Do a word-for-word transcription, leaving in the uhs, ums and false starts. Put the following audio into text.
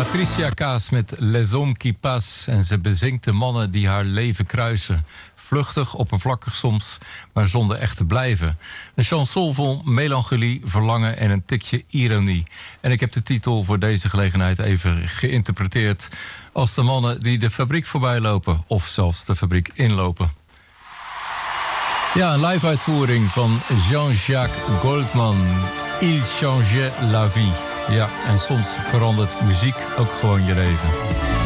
Patricia Kaas met Les Hommes qui passent. En ze bezingt de mannen die haar leven kruisen. Vluchtig, oppervlakkig soms, maar zonder echt te blijven. Een chanson vol melancholie, verlangen en een tikje ironie. En ik heb de titel voor deze gelegenheid even geïnterpreteerd als de mannen die de fabriek voorbij lopen. Of zelfs de fabriek inlopen. Ja, een live uitvoering van Jean-Jacques Goldman. Il changeait la vie. Ja, en soms verandert muziek ook gewoon je leven.